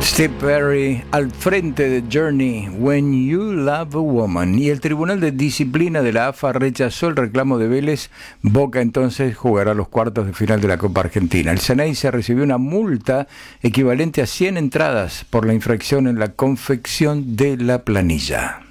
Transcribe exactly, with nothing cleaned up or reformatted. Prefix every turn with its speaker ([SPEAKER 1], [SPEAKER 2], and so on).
[SPEAKER 1] Steve Perry al frente de Journey, When You Love a Woman. Y el Tribunal de Disciplina de la A F A rechazó el reclamo de Vélez. Boca entonces jugará los cuartos de final de la Copa Argentina. El Ceneice recibió una multa equivalente a cien entradas por la infracción en la confección de la planilla.